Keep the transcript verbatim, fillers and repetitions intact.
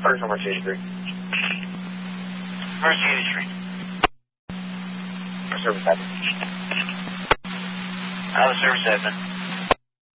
First number eighty-three. First eighty-three. Service admin. Out of service admin.